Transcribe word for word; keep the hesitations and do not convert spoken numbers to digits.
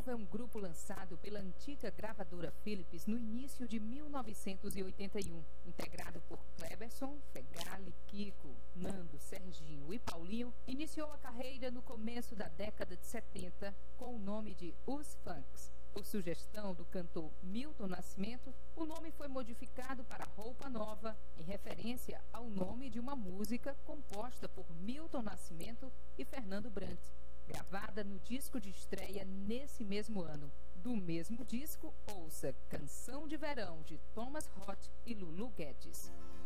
Nova é um grupo lançado pela antiga gravadora Philips no início de mil novecentos e oitenta e um, integrado por Cleberson, Fegali, Kiko, Nando, Serginho e Paulinho. Iniciou a carreira no começo da década de setenta com o nome de Os Funks. Por sugestão do cantor Milton Nascimento, o nome foi modificado para Roupa Nova, em referência ao nome de uma música composta por Milton Nascimento e Fernando Brant, gravada no disco de estreia nesse mesmo ano. Do mesmo disco, ouça Canção de Verão, de Thomas Roth e Lulu Guedes.